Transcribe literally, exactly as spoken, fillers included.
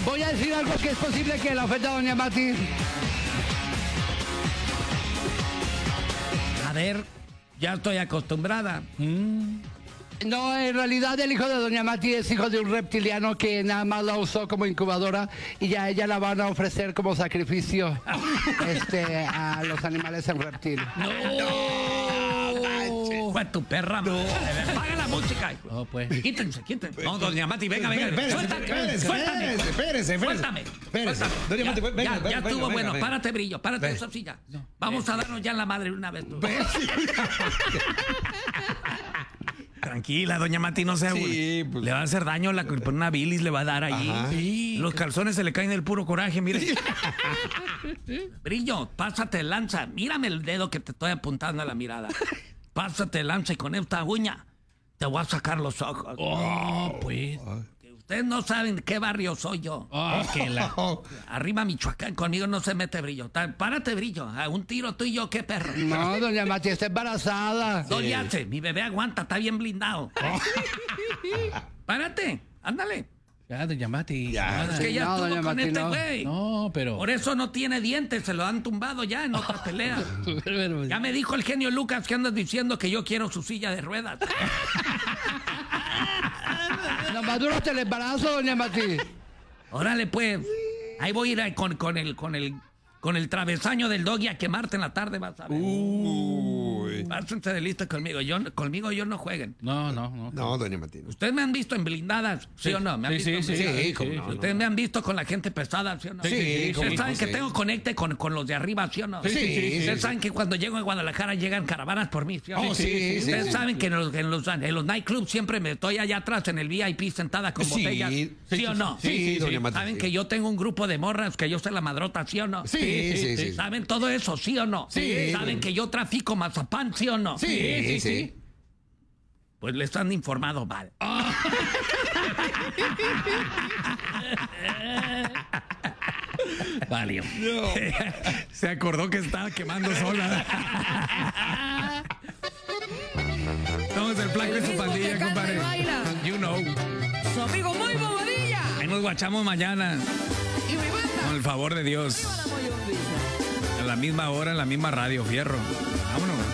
Voy a decir algo que es posible que la ofenda a doña Mati. A ver, ya estoy acostumbrada. Mm. No, en realidad el hijo de doña Mati es hijo de un reptiliano que nada más la usó como incubadora y ya ella la van a ofrecer como sacrificio este, a los animales en reptil. No, no fue tu perra. No. Paga la música. No, pues. Quítense, quítense. No, doña Mati, venga, venga. Espérese, espérese, Suéltame. espérese, espérese, espérese. Suéltame. Espérese. Suéltame. Doña Ya, Mati, venga, ya, venga, ya venga, estuvo venga, bueno. venga. Párate, brillo. Párate Ven. esa silla. Vamos a darnos ya en la madre una vez. Tú. Tranquila, doña Mati, no sea. Sí, pues. Le va a hacer daño, la, una bilis le va a dar allí. Ajá. Sí. Los calzones se le caen del puro coraje, mire. Brillo, pásate lanza. Mírame el dedo que te estoy apuntando a la mirada. Pásate lanza y con esta uña te voy a sacar los ojos. Oh, pues. Que ustedes no saben de qué barrio soy yo. Oh, que la... Arriba Michoacán, conmigo no se mete Brillo. Ta- Párate, Brillo. A un tiro tú y yo, qué perro. No, doña Mati está embarazada. No le hace, mi bebé aguanta, está bien blindado. Párate, ándale. Ya, doña Mati. Ya. Es que ya No, estuvo doña con Mati, este no. güey. No, pero... Por eso no tiene dientes, se lo han tumbado ya en otra pelea. pero- Ya me dijo el genio Lucas que andas diciendo que yo quiero su silla de ruedas. Nomás duraste el embarazo, doña Mati. Órale, pues. Ahí voy a ir a- con, con el con el con el travesaño del doggy a quemarte en la tarde, vas a ver. Uy. Pásense de lista conmigo. Yo, conmigo yo no jueguen. No, no, no. No, doña Mati. no. ¿Ustedes me han visto en blindadas? ¿Sí, o no? ¿Me han Sí, visto sí, en sí, blindadas? sí, cómo no, ¿Ustedes me han visto con la gente pesada? ¿Sí o no? Sí, sí, cómo ¿Ustedes no, saben que sí. tengo conecte con, con los de arriba? ¿Sí o no? Sí, sí, sí, ¿Ustedes sí. saben que cuando llego a Guadalajara llegan caravanas por mí? ¿Sí o no? Oh, sí, sí, ¿Ustedes sí, sí. saben que en los, en, los, en los nightclubs siempre me estoy allá atrás en el V I P sentada con Sí, botellas? ¿Sí, sí, o no? Sí, sí, doña Mati. ¿Saben sí. que yo tengo un grupo de morras que yo soy la madrota? ¿Sí o no? Sí, sí, sí, sí. ¿Saben todo eso? ¿Sí o no? Sí. ¿Saben que yo trafico mazapán? ¿Sí o no? Sí, sí, sí. Pues les han informado mal. Valió. Se acordó que estaba quemando sola. Somos el flaco y su pandilla, compadre. You know. Su amigo muy bobadilla. Ahí nos guachamos mañana. Y mi banda. Con el favor de Dios. La Moyumbita. A la misma hora, en la misma radio, fierro. Vámonos.